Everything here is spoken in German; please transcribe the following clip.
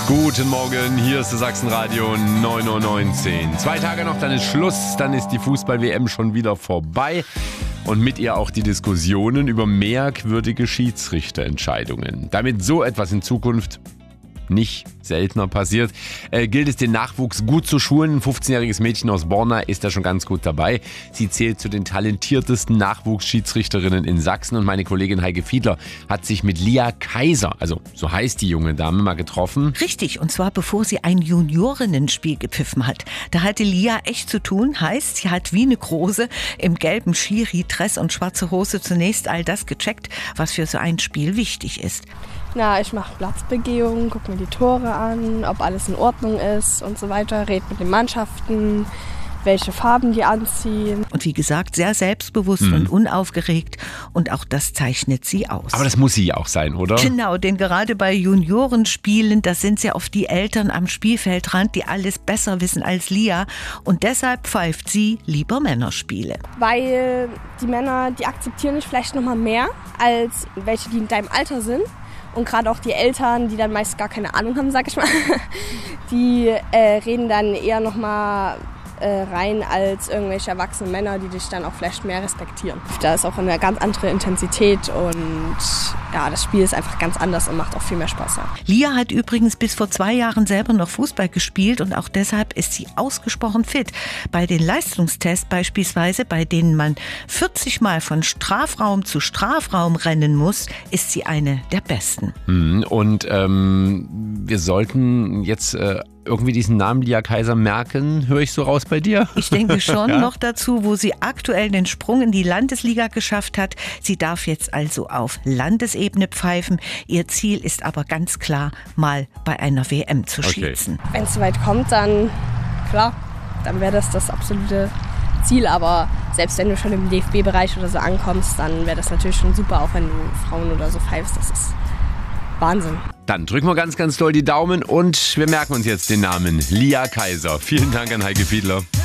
Guten Morgen, hier ist das Sachsenradio 9:19 Uhr. 2 Tage noch, dann ist Schluss, dann ist die Fußball-WM schon wieder vorbei. Und mit ihr auch die Diskussionen über merkwürdige Schiedsrichterentscheidungen. Damit so etwas in Zukunft nicht seltener passiert, gilt es, den Nachwuchs gut zu schulen. Ein 15-jähriges Mädchen aus Borna ist da schon ganz gut dabei. Sie zählt zu den talentiertesten Nachwuchsschiedsrichterinnen in Sachsen. Und meine Kollegin Heike Fiedler hat sich mit Lia Kaiser, also so heißt die junge Dame, mal getroffen. Richtig, und zwar bevor sie ein Juniorinnenspiel gepfiffen hat. Da hatte Lia echt zu tun, heißt, sie hat wie eine Große im gelben Schiri-Dress und schwarze Hose zunächst all das gecheckt, was für so ein Spiel wichtig ist. Na, ich mache Platzbegehung, gucke mir die Tore an, ob alles in Ordnung ist und so weiter. Rede mit den Mannschaften, welche Farben die anziehen. Und wie gesagt, sehr selbstbewusst und unaufgeregt. Und auch das zeichnet sie aus. Aber das muss sie ja auch sein, oder? Genau, denn gerade bei Juniorenspielen, da sind ja oft die Eltern am Spielfeldrand, die alles besser wissen als Lia. Und deshalb pfeift sie lieber Männerspiele. Weil die Männer, die akzeptieren dich vielleicht noch mal mehr als welche, die in deinem Alter sind. Und gerade auch die Eltern, die dann meist gar keine Ahnung haben, sag ich mal, die reden dann eher noch mal rein als irgendwelche erwachsenen Männer, die dich dann auch vielleicht mehr respektieren. Da ist auch eine ganz andere Intensität und ja, das Spiel ist einfach ganz anders und macht auch viel mehr Spaß. Ja. Lia hat übrigens bis vor 2 Jahren selber noch Fußball gespielt und auch deshalb ist sie ausgesprochen fit. Bei den Leistungstests beispielsweise, bei denen man 40 Mal von Strafraum zu Strafraum rennen muss, ist sie eine der besten. Und wir sollten jetzt irgendwie diesen Namen Lia Kaiser merken, höre ich so raus bei dir? Ich denke schon. Ja. Noch dazu, wo sie aktuell den Sprung in die Landesliga geschafft hat. Sie darf jetzt also auf Landesebene pfeifen. Ihr Ziel ist aber ganz klar, mal bei einer WM zu schießen. Wenn es soweit kommt, dann klar, dann wäre das absolute Ziel. Aber selbst wenn du schon im DFB-Bereich oder so ankommst, dann wäre das natürlich schon super, auch wenn du Frauen oder so pfeifst. Das ist Wahnsinn. Dann drücken wir ganz, ganz doll die Daumen und wir merken uns jetzt den Namen Lia Kaiser. Vielen Dank an Heike Fiedler.